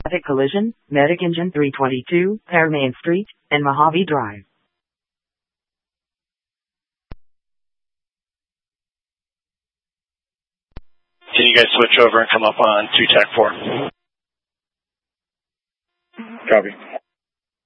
Traffic collision, Medic Engine 322, Pearmain Street, and Mojave Drive. Can you guys switch over and come up on 2 TAC 4? Copy.